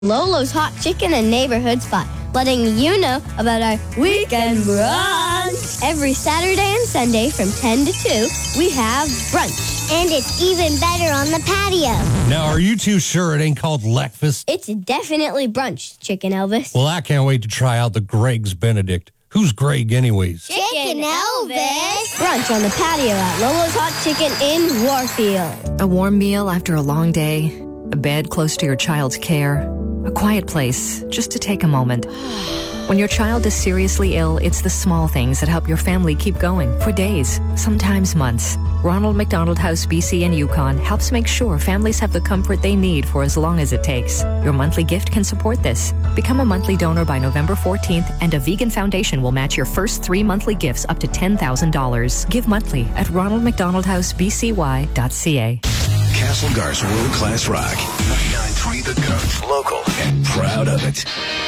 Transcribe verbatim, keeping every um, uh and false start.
Lolo's Hot Chicken and Neighborhood Spot, letting you know about our weekend brunch. Every Saturday and Sunday from ten to two, we have brunch. And it's even better on the patio. Now, are you too sure it ain't called Leckfast? It's definitely brunch, Chicken Elvis. Well, I can't wait to try out the Greg's Benedict. Who's Greg anyways? Chicken Elvis. Brunch on the patio at Lolo's Hot Chicken in Warfield. A warm meal after a long day, a bed close to your child's care, a quiet place just to take a moment. When your child is seriously ill, it's the small things that help your family keep going for days, sometimes months. Ronald McDonald House B C and Yukon helps make sure families have the comfort they need for as long as it takes. Your monthly gift can support this. Become a monthly donor by November fourteenth, and a vegan foundation will match your first three monthly gifts up to ten thousand dollars. Give monthly at ronald mcdonald house b c y dot c a. Castlegar's world-class rock. ninety-nine point three The Goat. Local and proud of it.